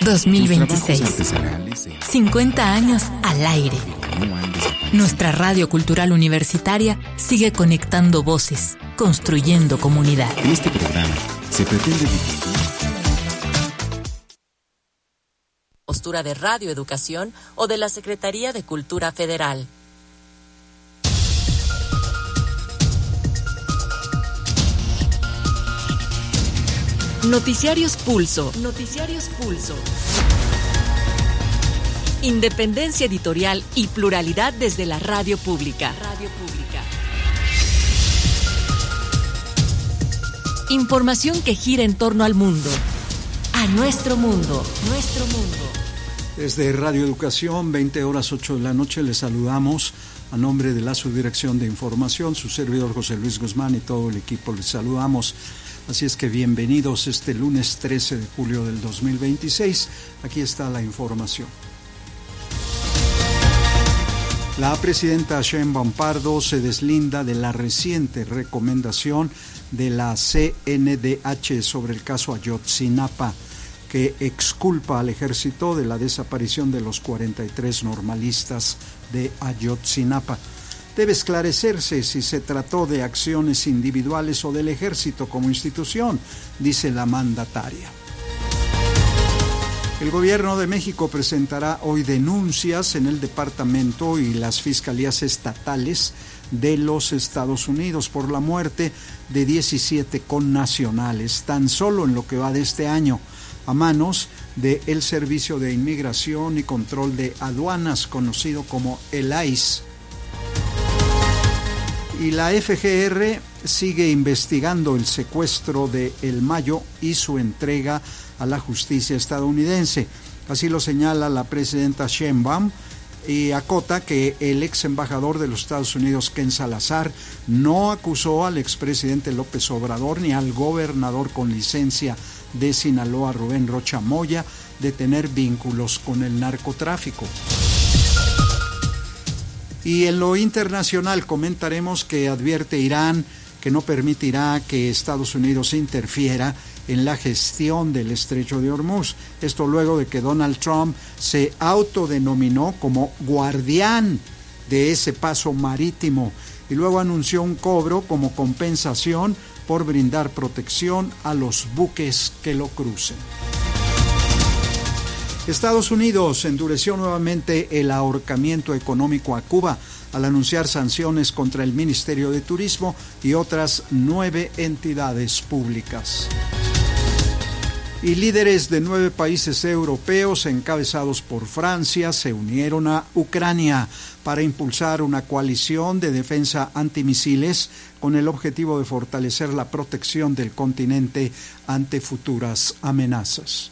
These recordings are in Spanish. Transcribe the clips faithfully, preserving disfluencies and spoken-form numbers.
dos mil veintiséis. cincuenta años al aire. Nuestra radio cultural universitaria sigue conectando voces, construyendo comunidad. En este programa se pretende postura de Radio Educación o de la Secretaría de Cultura Federal. Noticiarios Pulso. Noticiarios Pulso. Independencia editorial y pluralidad desde la radio pública. Radio pública. Información que gira en torno al mundo. A nuestro mundo. Nuestro mundo. Desde Radio Educación, veinte horas ocho de la noche, les saludamos a nombre de la Subdirección de Información, su servidor José Luis Guzmán y todo el equipo les saludamos. Así es que bienvenidos este lunes trece de julio del dos mil veintiséis. Aquí está la información. La presidenta Sheinbaum Pardo se deslinda de la reciente recomendación de la C N D H sobre el caso Ayotzinapa, que exculpa al ejército de la desaparición de los cuarenta y tres normalistas de Ayotzinapa. Debe esclarecerse si se trató de acciones individuales o del ejército como institución, dice la mandataria. El gobierno de México presentará hoy denuncias en el departamento y las fiscalías estatales de los Estados Unidos por la muerte de diecisiete connacionales, tan solo en lo que va de este año, a manos del Servicio de Inmigración y Control de Aduanas, conocido como el I C E. Y la F G R sigue investigando el secuestro de El Mayo y su entrega a la justicia estadounidense. Así lo señala la presidenta Sheinbaum y acota que el ex embajador de los Estados Unidos, Ken Salazar, no acusó al expresidente López Obrador ni al gobernador con licencia de Sinaloa, Rubén Rocha Moya, de tener vínculos con el narcotráfico. Y en lo internacional comentaremos que advierte Irán que no permitirá que Estados Unidos interfiera en la gestión del Estrecho de Hormuz. Esto luego de que Donald Trump se autodenominó como guardián de ese paso marítimo y luego anunció un cobro como compensación por brindar protección a los buques que lo crucen. Estados Unidos endureció nuevamente el ahorcamiento económico a Cuba al anunciar sanciones contra el Ministerio de Turismo y otras nueve entidades públicas. Y líderes de nueve países europeos, encabezados por Francia, se unieron a Ucrania para impulsar una coalición de defensa antimisiles con el objetivo de fortalecer la protección del continente ante futuras amenazas.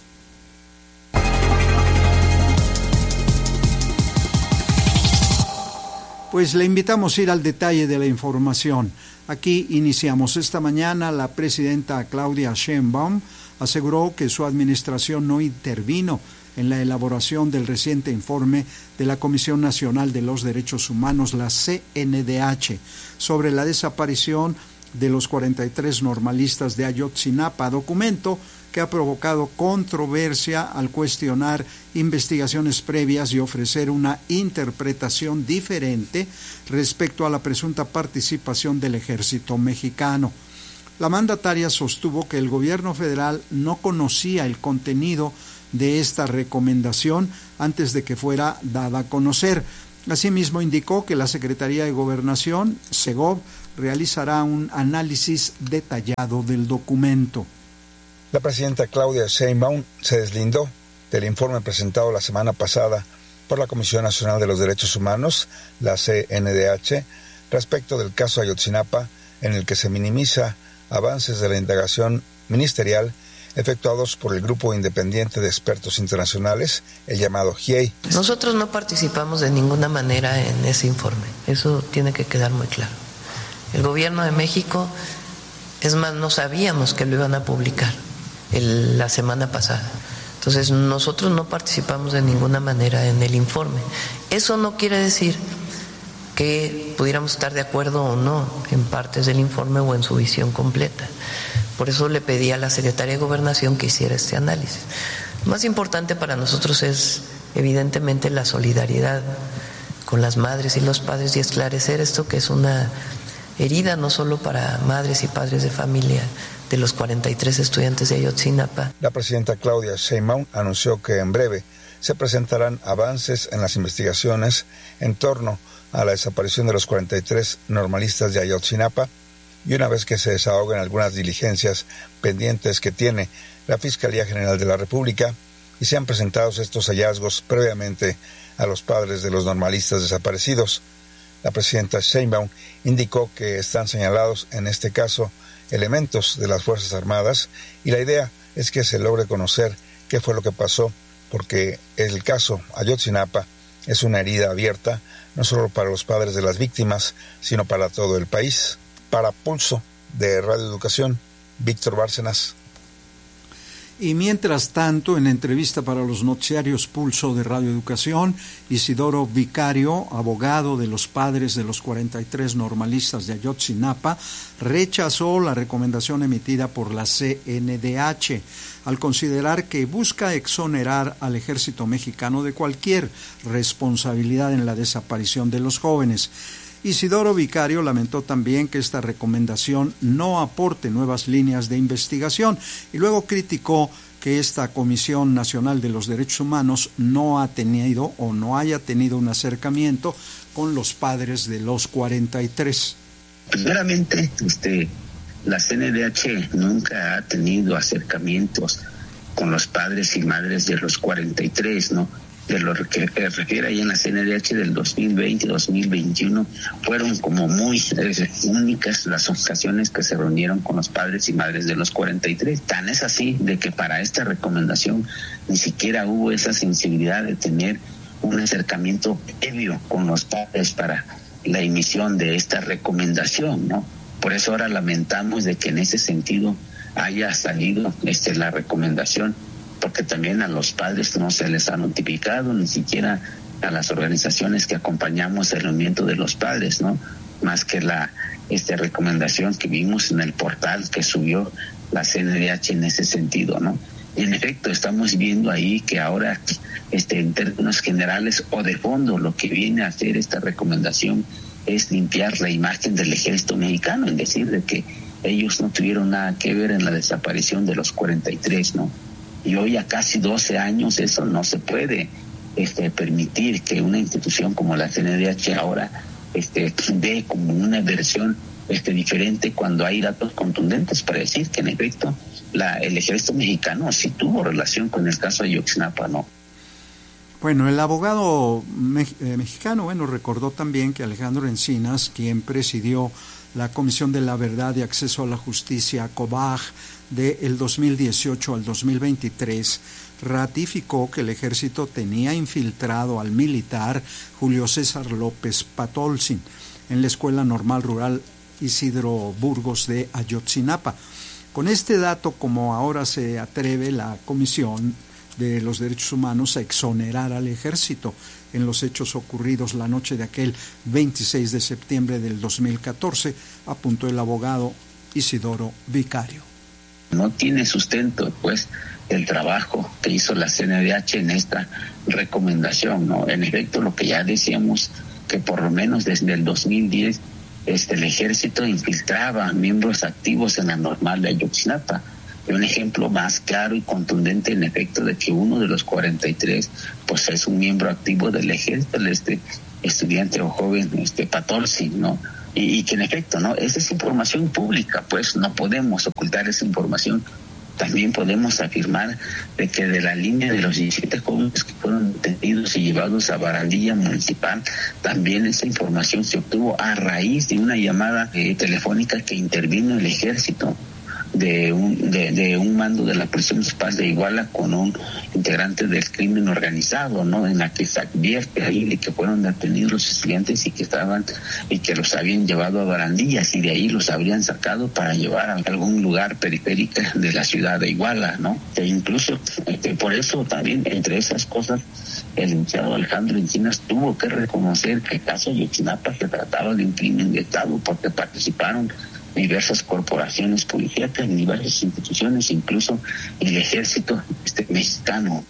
Pues le invitamos a ir al detalle de la información. Aquí iniciamos. Esta mañana la presidenta Claudia Sheinbaum aseguró que su administración no intervino en la elaboración del reciente informe de la Comisión Nacional de los Derechos Humanos, la C N D H, sobre la desaparición de los cuarenta y tres normalistas de Ayotzinapa, documento que ha provocado controversia al cuestionar investigaciones previas y ofrecer una interpretación diferente respecto a la presunta participación del ejército mexicano. La mandataria sostuvo que el gobierno federal no conocía el contenido de esta recomendación antes de que fuera dada a conocer. Asimismo, indicó que la Secretaría de Gobernación, SEGOV, realizará un análisis detallado del documento. La presidenta Claudia Sheinbaum se deslindó del informe presentado la semana pasada por la Comisión Nacional de los Derechos Humanos, la C N D H, respecto del caso Ayotzinapa, en el que se minimiza avances de la indagación ministerial efectuados por el Grupo Independiente de Expertos Internacionales, el llamado G I E I. Nosotros no participamos de ninguna manera en ese informe, eso tiene que quedar muy claro. El gobierno de México, es más, no sabíamos que lo iban a publicar el, la semana pasada. Entonces, nosotros no participamos de ninguna manera en el informe. Eso no quiere decir que pudiéramos estar de acuerdo o no en partes del informe o en su visión completa. Por eso le pedí a la Secretaría de Gobernación que hiciera este análisis. Lo más importante para nosotros es evidentemente la solidaridad con las madres y los padres y esclarecer esto que es una herida no solo para madres y padres de familia de los cuarenta y tres estudiantes de Ayotzinapa. La presidenta Claudia Sheinbaum anunció que en breve se presentarán avances en las investigaciones en torno a la desaparición de los cuarenta y tres normalistas de Ayotzinapa y una vez que se desahoguen algunas diligencias pendientes que tiene la Fiscalía General de la República y sean presentados estos hallazgos previamente a los padres de los normalistas desaparecidos. La presidenta Sheinbaum indicó que están señalados en este caso elementos de las Fuerzas Armadas y la idea es que se logre conocer qué fue lo que pasó, porque el caso Ayotzinapa es una herida abierta no solo para los padres de las víctimas, sino para todo el país. Para Pulso de Radio Educación, Víctor Bárcenas. Y mientras tanto, en entrevista para los noticiarios Pulso de Radio Educación, Isidoro Vicario, abogado de los padres de los cuarenta y tres normalistas de Ayotzinapa, rechazó la recomendación emitida por la C N D H al considerar que busca exonerar al ejército mexicano de cualquier responsabilidad en la desaparición de los jóvenes. Isidoro Vicario lamentó también que esta recomendación no aporte nuevas líneas de investigación y luego criticó que esta Comisión Nacional de los Derechos Humanos no ha tenido o no haya tenido un acercamiento con los padres de los cuarenta y tres. Primeramente, este, la C N D H nunca ha tenido acercamientos con los padres y madres de los cuarenta y tres, ¿no? De lo que refiere ahí en la C N D H del dos mil veinte y dos mil veintiuno, fueron como muy eh, únicas las ocasiones que se reunieron con los padres y madres de los cuarenta y tres. Tan es así de que para esta recomendación ni siquiera hubo esa sensibilidad de tener un acercamiento previo con los padres para la emisión de esta recomendación, ¿no? Por eso ahora lamentamos de que en ese sentido haya salido este, la recomendación, porque también a los padres no se les ha notificado, ni siquiera a las organizaciones que acompañamos el movimiento de los padres, ¿no? Más que la este, recomendación que vimos en el portal que subió la C N D H en ese sentido, ¿no? Y en efecto, estamos viendo ahí que ahora, este, en términos generales o de fondo, lo que viene a hacer esta recomendación es limpiar la imagen del ejército mexicano, es decir, de que ellos no tuvieron nada que ver en la desaparición de los cuarenta y tres, ¿no? Y hoy a casi doce años eso no se puede este, permitir que una institución como la C N D H ahora este, dé como una versión este, diferente cuando hay datos contundentes para decir que en efecto la, el ejército mexicano sí tuvo relación con el caso de Ayotzinapa, ¿no? Bueno, el abogado me- eh, mexicano, bueno, recordó también que Alejandro Encinas, quien presidió la Comisión de la Verdad y Acceso a la Justicia, COBAG, del dos mil dieciocho al dos mil veintitrés, ratificó que el ejército tenía infiltrado al militar Julio César López Patolzin en la Escuela Normal Rural Isidro Burgos de Ayotzinapa. Con este dato, como ahora se atreve la Comisión de los Derechos Humanos a exonerar al ejército en los hechos ocurridos la noche de aquel veintiséis de septiembre del dos mil catorce, apuntó el abogado Isidoro Vicario. No tiene sustento, pues, el trabajo que hizo la C N D H en esta recomendación, ¿no? En efecto, lo que ya decíamos, que por lo menos desde el dos mil diez este, el ejército infiltraba miembros activos en la normal de Ayotzinapa. Y un ejemplo más claro y contundente, en efecto, de que uno de los cuarenta y tres pues es un miembro activo del ejército, el este estudiante o joven este Patolzin, ¿no? Y, y que en efecto, ¿no? Esa es información pública, pues no podemos ocultar esa información. También podemos afirmar de que de la línea de los diecisiete jóvenes que fueron detenidos y llevados a Barandilla Municipal, también esa información se obtuvo a raíz de una llamada eh, telefónica que intervino el ejército de un de, de un mando de la Policía Municipal de Iguala con un integrante del crimen organizado, ¿no? En la que se advierte ahí de que fueron detenidos los estudiantes y que estaban y que los habían llevado a Barandillas y de ahí los habrían sacado para llevar a algún lugar periférico de la ciudad de Iguala, ¿no? E incluso este, por eso también, entre esas cosas, el licenciado Alejandro Encinas tuvo que reconocer que el caso de Ayotzinapa se trataba de un crimen de Estado porque participaron diversas corporaciones policíacas, en diversas instituciones, incluso el ejército este, mexicano.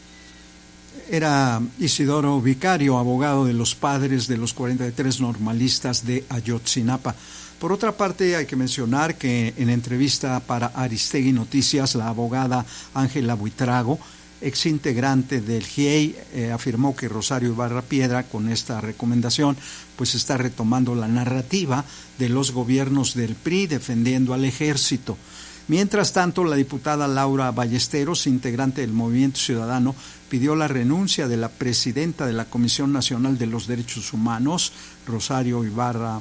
Era Isidoro Vicario, abogado de los padres de los cuarenta y tres normalistas de Ayotzinapa. Por otra parte, hay que mencionar que en entrevista para Aristegui Noticias, la abogada Ángela Buitrago, exintegrante del G I E I, eh, afirmó que Rosario Ibarra Piedra, con esta recomendación, pues está retomando la narrativa de los gobiernos del P R I defendiendo al ejército. Mientras tanto, la diputada Laura Ballesteros, integrante del Movimiento Ciudadano, pidió la renuncia de la presidenta de la Comisión Nacional de los Derechos Humanos, Rosario Ibarra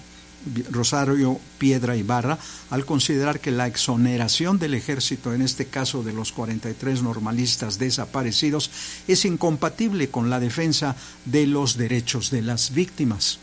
Rosario Piedra Ibarra, al considerar que la exoneración del ejército, en este caso de los cuarenta y tres normalistas desaparecidos, es incompatible con la defensa de los derechos de las víctimas.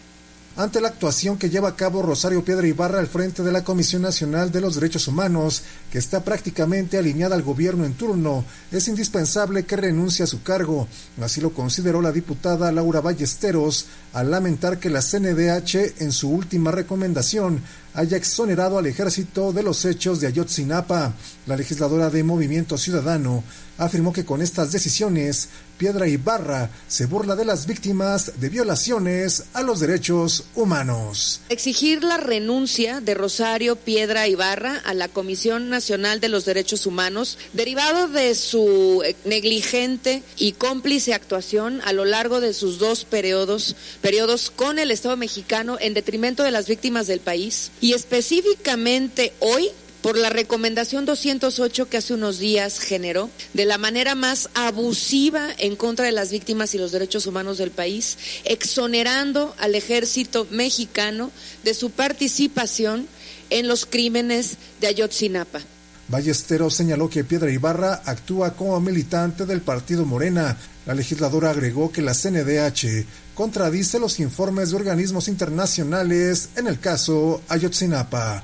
Ante la actuación que lleva a cabo Rosario Piedra Ibarra al frente de la Comisión Nacional de los Derechos Humanos, que está prácticamente alineada al gobierno en turno, es indispensable que renuncie a su cargo. Así lo consideró la diputada Laura Ballesteros, al lamentar que la C N D H, en su última recomendación, haya exonerado al ejército de los hechos de Ayotzinapa. La legisladora de Movimiento Ciudadano afirmó que con estas decisiones, Piedra Ibarra se burla de las víctimas de violaciones a los derechos humanos. Exigir la renuncia de Rosario Piedra Ibarra a la Comisión Nacional de los Derechos Humanos, derivado de su negligente y cómplice actuación a lo largo de sus dos periodos, periodos con el Estado mexicano en detrimento de las víctimas del país, y específicamente hoy, por la recomendación doscientos ocho que hace unos días generó, de la manera más abusiva en contra de las víctimas y los derechos humanos del país, exonerando al ejército mexicano de su participación en los crímenes de Ayotzinapa. Ballesteros señaló que Piedra Ibarra actúa como militante del partido Morena. La legisladora agregó que la C N D H contradice los informes de organismos internacionales en el caso Ayotzinapa.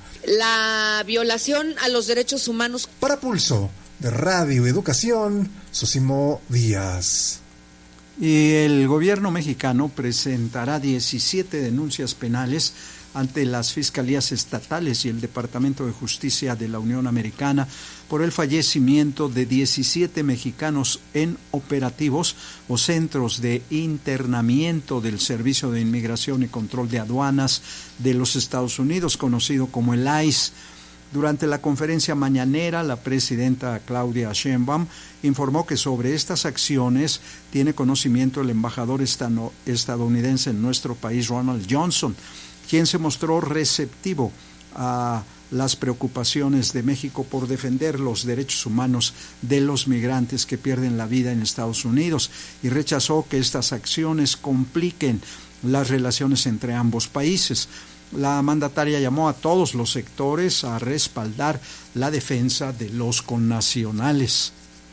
La violación a los derechos humanos. Para Pulso de Radio Educación, Sosimo Díaz. Y el gobierno mexicano presentará diecisiete denuncias penales ante las fiscalías estatales y el Departamento de Justicia de la Unión Americana por el fallecimiento de diecisiete mexicanos en operativos o centros de internamiento del Servicio de Inmigración y Control de Aduanas de los Estados Unidos, conocido como el I C E. Durante la conferencia mañanera, la presidenta Claudia Sheinbaum informó que sobre estas acciones tiene conocimiento el embajador estadounidense en nuestro país, Ronald Johnson, quien se mostró receptivo a las preocupaciones de México por defender los derechos humanos de los migrantes que pierden la vida en Estados Unidos, y rechazó que estas acciones compliquen las relaciones entre ambos países. La mandataria llamó a todos los sectores a respaldar la defensa de los connacionales.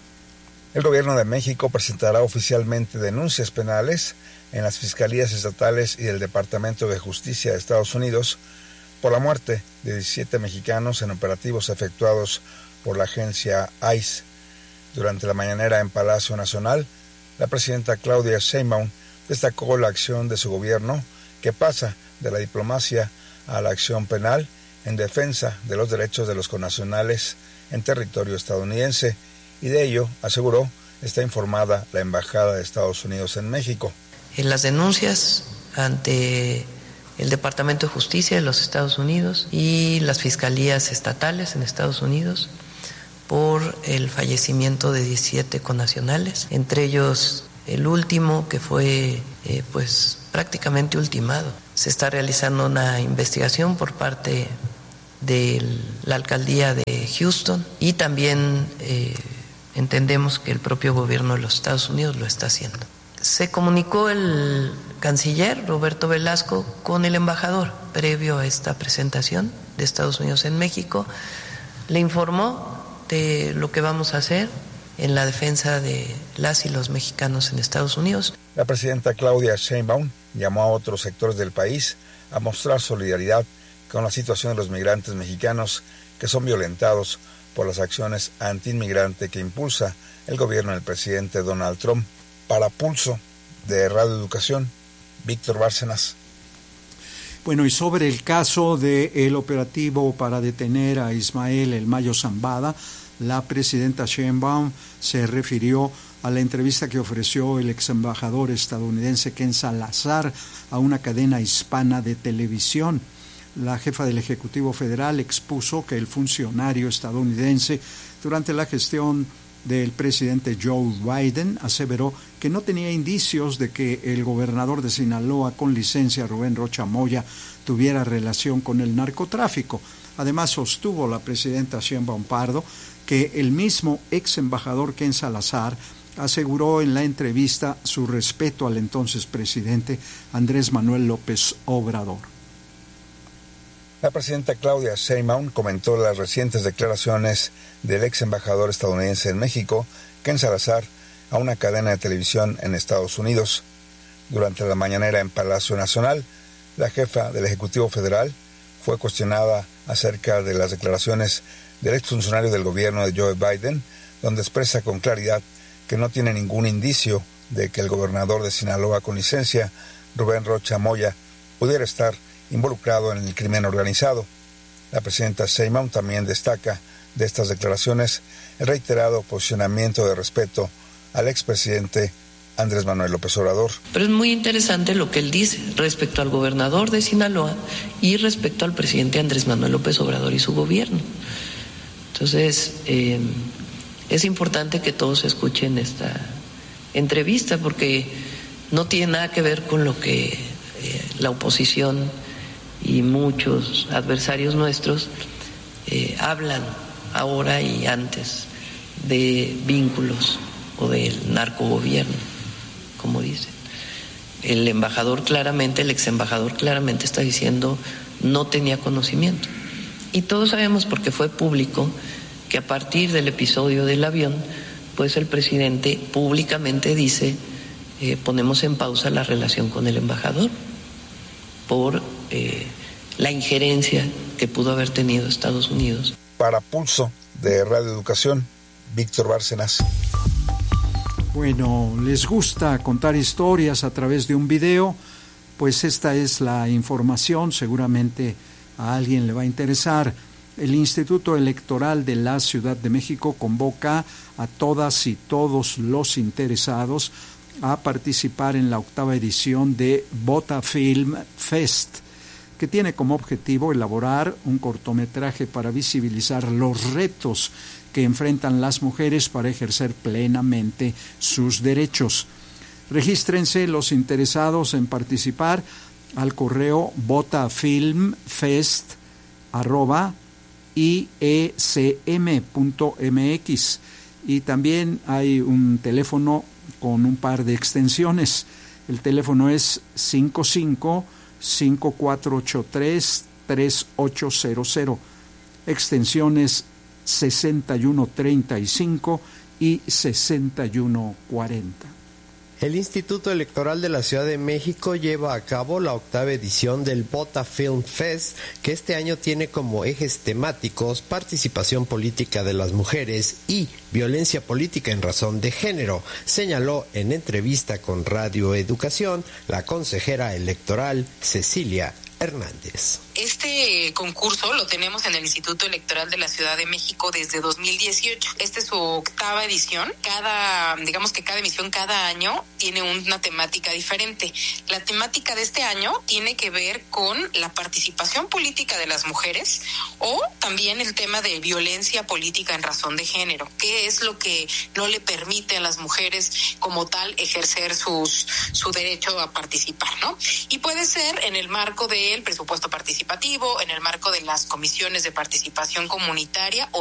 El gobierno de México presentará oficialmente denuncias penales en las fiscalías estatales y del Departamento de Justicia de Estados Unidos por la muerte de diecisiete mexicanos en operativos efectuados por la agencia I C E. Durante la mañanera en Palacio Nacional, la presidenta Claudia Sheinbaum destacó la acción de su gobierno, que pasa de la diplomacia a la acción penal en defensa de los derechos de los connacionales en territorio estadounidense, y de ello, aseguró, está informada la Embajada de Estados Unidos en México. En las denuncias ante el Departamento de Justicia de los Estados Unidos y las fiscalías estatales en Estados Unidos por el fallecimiento de diecisiete connacionales, entre ellos el último que fue eh, pues prácticamente ultimado. Se está realizando una investigación por parte de la alcaldía de Houston y también eh, entendemos que el propio gobierno de los Estados Unidos lo está haciendo. Se comunicó el canciller Roberto Velasco con el embajador previo a esta presentación de Estados Unidos en México. Le informó de lo que vamos a hacer en la defensa de las y los mexicanos en Estados Unidos. La presidenta Claudia Sheinbaum llamó a otros sectores del país a mostrar solidaridad con la situación de los migrantes mexicanos que son violentados por las acciones antiinmigrante que impulsa el gobierno del presidente Donald Trump. Para Pulso de Radio Educación, Víctor Bárcenas. Bueno, y sobre el caso del operativo para detener a Ismael El Mayo Zambada, la presidenta Sheinbaum se refirió a la entrevista que ofreció el ex embajador estadounidense Ken Salazar a una cadena hispana de televisión. La jefa del Ejecutivo Federal expuso que el funcionario estadounidense, durante la gestión del presidente Joe Biden, aseveró que no tenía indicios de que el gobernador de Sinaloa con licencia, Rubén Rocha Moya, tuviera relación con el narcotráfico. Además, sostuvo la presidenta Sheinbaum Pardo que el mismo ex embajador Ken Salazar aseguró en la entrevista su respeto al entonces presidente Andrés Manuel López Obrador. La presidenta Claudia Sheinbaum comentó las recientes declaraciones del ex embajador estadounidense en México, Ken Salazar, a una cadena de televisión en Estados Unidos. Durante la mañanera en Palacio Nacional, la jefa del Ejecutivo Federal fue cuestionada acerca de las declaraciones del exfuncionario del gobierno de Joe Biden, donde expresa con claridad que no tiene ningún indicio de que el gobernador de Sinaloa con licencia, Rubén Rocha Moya, pudiera estar involucrado en el crimen organizado. La presidenta Sheinbaum también destaca de estas declaraciones el reiterado posicionamiento de respeto al expresidente Andrés Manuel López Obrador. Pero es muy interesante lo que él dice respecto al gobernador de Sinaloa y respecto al presidente Andrés Manuel López Obrador y su gobierno. Entonces, eh, es importante que todos escuchen esta entrevista porque no tiene nada que ver con lo que eh, la oposición y muchos adversarios nuestros eh, hablan ahora y antes de vínculos o del narcogobierno, como dicen. El embajador claramente, el ex embajador claramente está diciendo no tenía conocimiento. Y todos sabemos, porque fue público, que a partir del episodio del avión, pues el presidente públicamente dice eh, ponemos en pausa la relación con el embajador por eh, la injerencia que pudo haber tenido Estados Unidos. Para Pulso de Radio Educación, Víctor Bárcenas. Bueno, ¿les gusta contar historias a través de un video? Pues esta es la información, seguramente a alguien le va a interesar. El Instituto Electoral de la Ciudad de México convoca a todas y todos los interesados a participar en la octava edición de Vota Film Fest, que tiene como objetivo elaborar un cortometraje para visibilizar los retos que enfrentan las mujeres para ejercer plenamente sus derechos. Regístrense los interesados en participar al correo votafilmfest arroba i e c m punto m x, y también hay un teléfono con un par de extensiones. El teléfono es cinco cinco, cinco cuatro ocho tres, tres ocho cero cero, extensiones sesenta y uno treinta y cinco y sesenta y uno cuarenta. El Instituto Electoral de la Ciudad de México lleva a cabo la octava edición del Vota Film Fest, que este año tiene como ejes temáticos participación política de las mujeres y violencia política en razón de género, señaló en entrevista con Radio Educación la consejera electoral Cecilia Hernández. Este concurso lo tenemos en el Instituto Electoral de la Ciudad de México desde dos mil dieciocho. Esta es su octava edición. Cada, digamos que cada emisión, cada año, tiene una temática diferente. La temática de este año tiene que ver con la participación política de las mujeres o también el tema de violencia política en razón de género, que es lo que no le permite a las mujeres como tal ejercer sus, su derecho a participar, ¿no? Y puede ser en el marco del presupuesto participativo, en el marco de las comisiones de participación comunitaria o